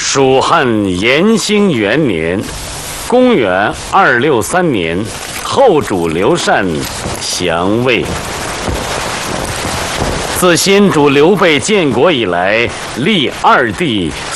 蜀汉延兴元年，公元263年，后主刘禅降魏。自先主刘备建国以来，历2帝